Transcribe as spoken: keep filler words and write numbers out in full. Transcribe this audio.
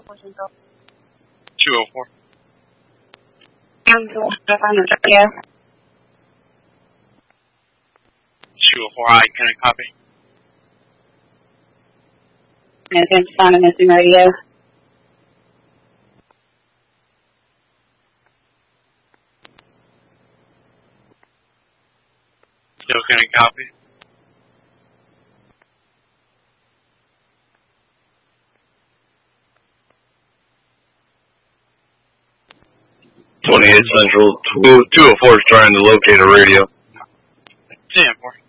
two oh four. Um, so what's the phone number? Yeah. two oh four, I can I copy? No, it's on a missing radio. Still can I copy? twenty-eight Central, two oh four is trying to locate a radio. ten four.